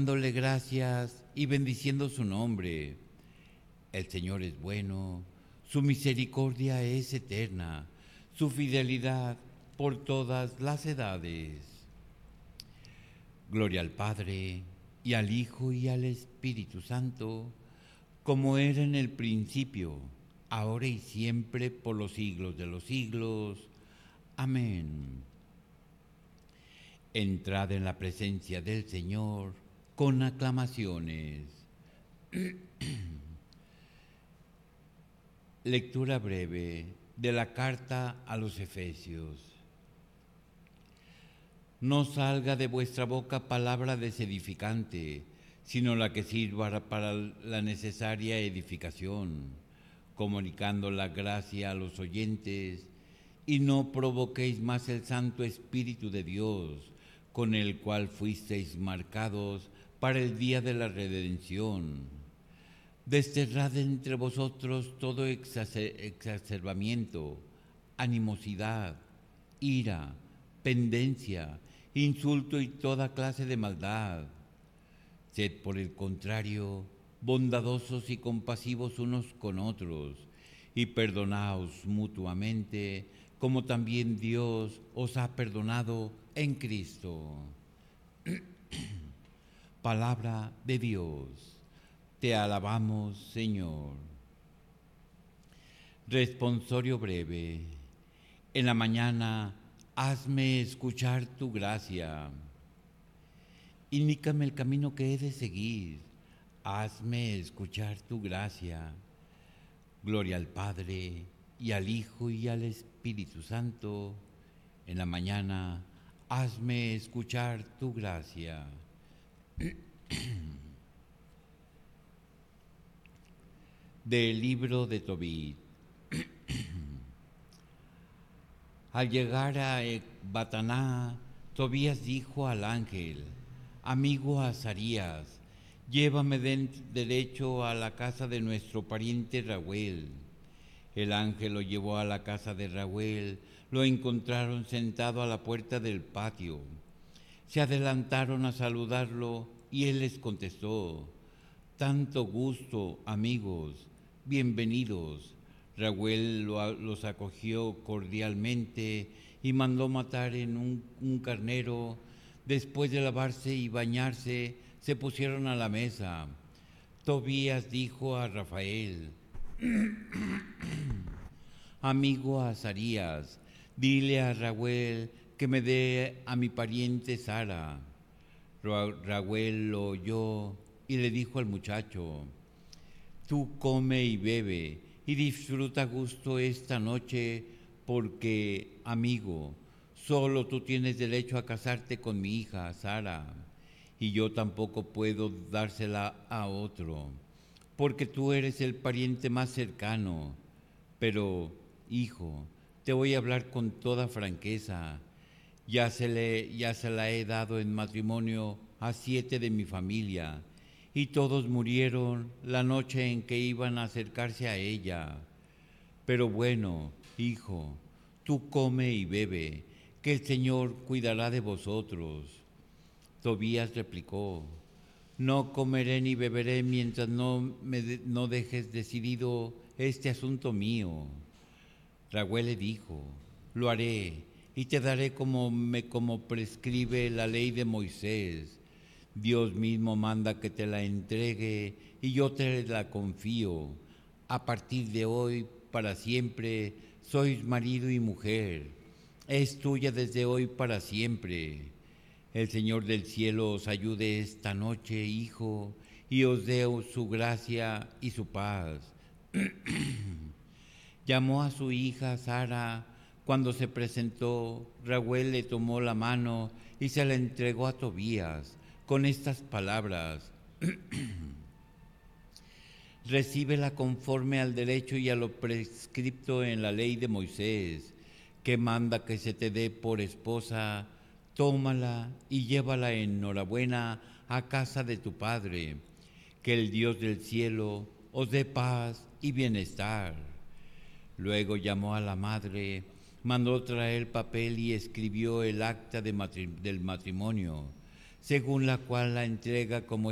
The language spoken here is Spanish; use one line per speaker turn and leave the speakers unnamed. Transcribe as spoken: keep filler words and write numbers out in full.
dándole gracias y bendiciendo su nombre. El Señor es bueno, su misericordia es eterna, su fidelidad por todas las edades. Gloria al Padre, y al Hijo, y al Espíritu Santo, como era en el principio, ahora y siempre, por los siglos de los siglos. Amén. Entrad en la presencia del Señor con aclamaciones. Lectura breve de la carta a los Efesios. No salga de vuestra boca palabra desedificante, sino la que sirva para la necesaria edificación, comunicando la gracia a los oyentes, y no provoquéis más el Santo Espíritu de Dios, con el cual fuisteis marcados para el día de la redención. Desterrad entre vosotros todo exacerbamiento, animosidad, ira, pendencia, insulto y toda clase de maldad. Sed, por el contrario, bondadosos y compasivos unos con otros, y perdonaos mutuamente, como también Dios os ha perdonado en Cristo. Palabra de Dios. Te alabamos, Señor. Responsorio breve. En la mañana, hazme escuchar tu gracia. Indícame el camino que he de seguir. Hazme escuchar tu gracia. Gloria al Padre, y al Hijo, y al Espíritu Santo. En la mañana, hazme escuchar tu gracia. Del libro de Tobit. Al llegar a Ecbataná, Tobías dijo al ángel: Amigo Azarías, llévame de derecho a la casa de nuestro pariente Raguel. El ángel lo llevó a la casa de Raguel, lo encontraron sentado a la puerta del patio. Se adelantaron a saludarlo y él les contestó: Tanto gusto, amigos, bienvenidos. Raguel lo, los acogió cordialmente y mandó matar en un, un carnero. Después de lavarse y bañarse, se pusieron a la mesa. Tobías dijo a Rafael: Amigo Azarías, dile a Raguel que me dé a mi pariente Sara. Raguel lo oyó y le dijo al muchacho: Tú come y bebe y disfruta a gusto esta noche, porque, amigo, solo tú tienes derecho a casarte con mi hija Sara, y yo tampoco puedo dársela a otro, porque tú eres el pariente más cercano. Pero, hijo, te voy a hablar con toda franqueza. Ya se, le, ya se la he dado en matrimonio a siete de mi familia, y todos murieron la noche en que iban a acercarse a ella. Pero bueno, hijo, tú come y bebe, que el Señor cuidará de vosotros. Tobías replicó: No comeré ni beberé mientras no, me de, no dejes decidido este asunto mío. Raguel le dijo: Lo haré, y te daré como, me, como prescribe la ley de Moisés. Dios mismo manda que te la entregue y yo te la confío. A partir de hoy, para siempre, sois marido y mujer. Es tuya desde hoy para siempre. El Señor del cielo os ayude esta noche, hijo, y os dé su gracia y su paz. Llamó a su hija Sara. Cuando se presentó, Raguel le tomó la mano y se la entregó a Tobías con estas palabras: Recíbela conforme al derecho y a lo prescripto en la ley de Moisés, que manda que se te dé por esposa. Tómala y llévala enhorabuena a casa de tu padre. Que el Dios del cielo os dé paz y bienestar. Luego llamó a la madre, mandó traer papel y escribió el acta de matri- del matrimonio. según la cual la entrega como